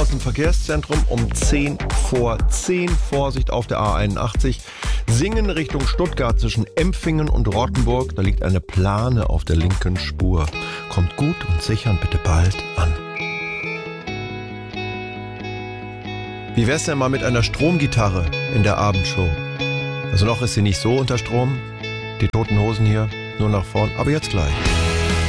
aus dem Verkehrszentrum um 10 vor 10. Vorsicht auf der A81. Singen Richtung Stuttgart zwischen Empfingen und Rottenburg. Da liegt eine Plane auf der linken Spur. Kommt gut und sicher und bitte bald an. Wie wär's denn mal mit einer Stromgitarre in der Abendshow? Also noch ist sie nicht so unter Strom. Die Toten Hosen hier nur nach vorn, aber jetzt gleich.